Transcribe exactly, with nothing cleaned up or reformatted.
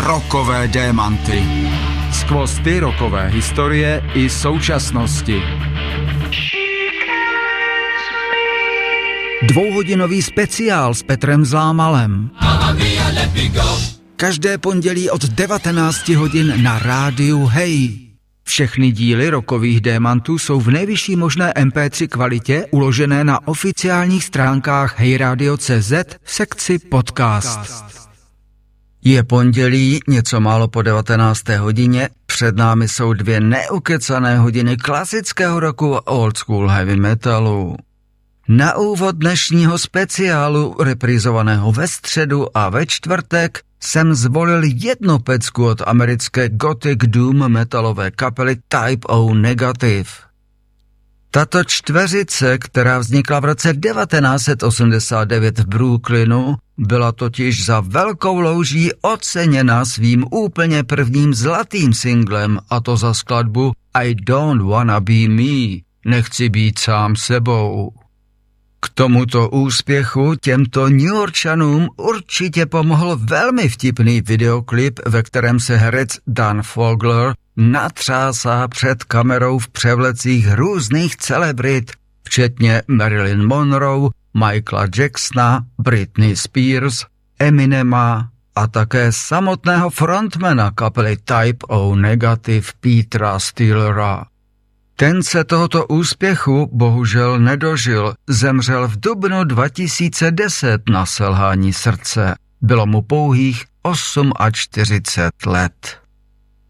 Rokové démanty. Skvosty rokové historie i současnosti. Dvouhodinový speciál s Petrem Zlámalem. Každé pondělí od devatenácti hodin na rádiu Hej. Všechny díly rokových démantů jsou v nejvyšší možné em pé tři kvalitě uložené na oficiálních stránkách hejradio tečka cé zet v sekci podcast. Je pondělí, něco málo po devatenácté hodině, před námi jsou dvě neukecané hodiny klasického roku a old school heavy metalu. Na úvod dnešního speciálu, reprizovaného ve středu a ve čtvrtek, jsem zvolil jednu pecku od americké gothic doom metalové kapely Type O Negative. Tato čtveřice, která vznikla v roce devatenáct set osmdesát devět v Brooklynu, byla totiž za velkou louží oceněna svým úplně prvním zlatým singlem, a to za skladbu I Don't Wanna Be Me, nechci být sám sebou. K tomuto úspěchu těmto Newyorčanům určitě pomohl velmi vtipný videoklip, ve kterém se herec Dan Fogler natřásá před kamerou v převlecích různých celebrit, včetně Marilyn Monroe, Michaela Jacksona, Britney Spears, Eminema a také samotného frontmana kapely Type O Negative Petera Steelera. Ten se tohoto úspěchu bohužel nedožil, zemřel v dubnu dva tisíce deset na selhání srdce. Bylo mu pouhých čtyřicet osm let.